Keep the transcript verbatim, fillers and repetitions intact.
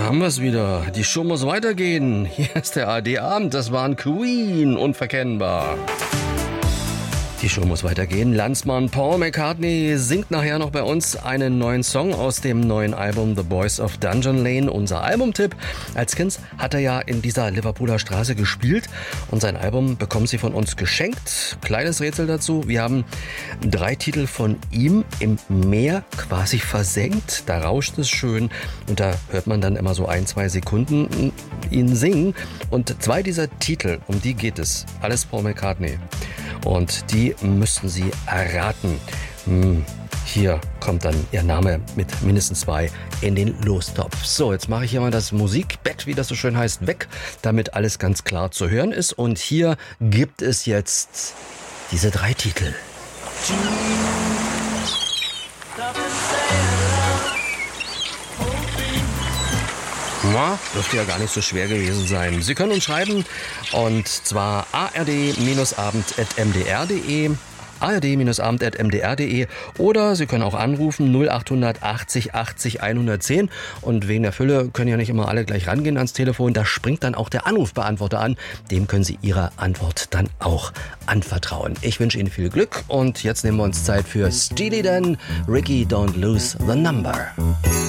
haben wir es wieder. Die Show muss weitergehen. Hier ist der A R D-Abend. Das waren Queen, unverkennbar. Die Show muss weitergehen. Landsmann Paul McCartney singt nachher noch bei uns einen neuen Song aus dem neuen Album The Boys of Dungeon Lane. Unser Albumtipp. Als Kind hat er ja in dieser Liverpooler Straße gespielt und sein Album bekommen Sie von uns geschenkt. Kleines Rätsel dazu. Wir haben drei Titel von ihm im Meer quasi versenkt. Da rauscht es schön und da hört man dann immer so ein, zwei Sekunden ihn singen. Und zwei dieser Titel, um die geht es. Alles Paul McCartney. Und die müssten Sie erraten. Hier kommt dann Ihr Name mit mindestens zwei in den Lostopf. So, jetzt mache ich hier mal das Musikbett, wie das so schön heißt, weg, damit alles ganz klar zu hören ist. Und hier gibt es jetzt diese drei Titel. Na, dürfte ja gar nicht so schwer gewesen sein. Sie können uns schreiben, und zwar a r d abend at m d r punkt d e, a r d abend at m d r punkt d e, oder Sie können auch anrufen null acht achtzig achtzig hundertzehn, und wegen der Fülle können ja nicht immer alle gleich rangehen ans Telefon. Da springt dann auch der Anrufbeantworter an. Dem können Sie Ihre Antwort dann auch anvertrauen. Ich wünsche Ihnen viel Glück, und jetzt nehmen wir uns Zeit für Steely Dan, Ricky Don't Lose the Number.